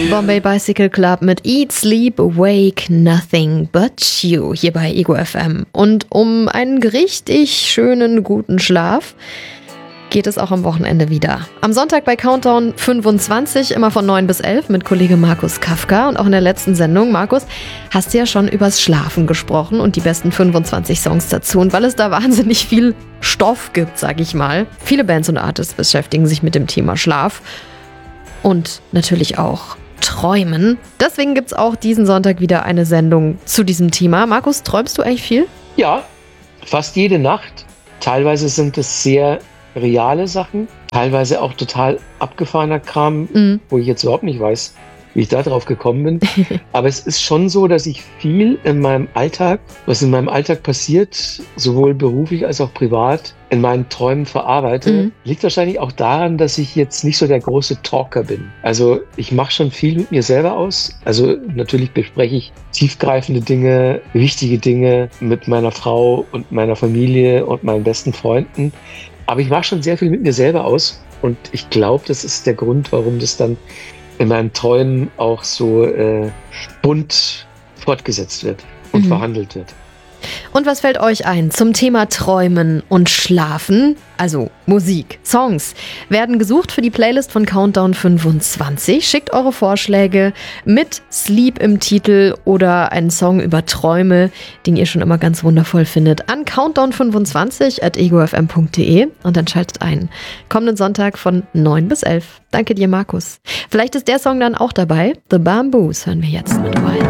Bombay Bicycle Club mit Eat, Sleep, Wake, Nothing But You hier bei Ego FM. Und um einen richtig schönen, guten Schlaf geht es auch am Wochenende wieder. Am Sonntag bei Countdown 25, immer von 9 bis 11 mit Kollege Markus Kafka. Und auch in der letzten Sendung, Markus, hast du ja schon übers Schlafen gesprochen und die besten 25 Songs dazu. Und weil es da wahnsinnig viel Stoff gibt, sag ich mal. Viele Bands und Artists beschäftigen sich mit dem Thema Schlaf. Und natürlich auch Träumen. Deswegen gibt es auch diesen Sonntag wieder eine Sendung zu diesem Thema. Markus, träumst du eigentlich viel? Ja, fast jede Nacht. Teilweise sind es sehr reale Sachen, teilweise auch total abgefahrener Kram, wo ich jetzt überhaupt nicht weiß, wie ich da drauf gekommen bin. Aber es ist schon so, dass ich viel in meinem Alltag, was in meinem Alltag passiert, sowohl beruflich als auch privat, in meinen Träumen verarbeite. Liegt wahrscheinlich auch daran, dass ich jetzt nicht so der große Talker bin. Also ich mache schon viel mit mir selber aus. Also natürlich bespreche ich tiefgreifende Dinge, wichtige Dinge mit meiner Frau und meiner Familie und meinen besten Freunden. Aber ich mache schon sehr viel mit mir selber aus. Und ich glaube, das ist der Grund, warum das dann in meinen Träumen auch so bunt fortgesetzt wird und verhandelt wird. Und was fällt euch ein zum Thema Träumen und Schlafen? Also Musik, Songs werden gesucht für die Playlist von Countdown 25. Schickt eure Vorschläge mit Sleep im Titel oder einen Song über Träume, den ihr schon immer ganz wundervoll findet, an countdown25@egofm.de und dann schaltet ein. Kommenden Sonntag von 9 bis 11. Danke dir, Markus. Vielleicht ist der Song dann auch dabei. The Bamboos hören wir jetzt mit rein.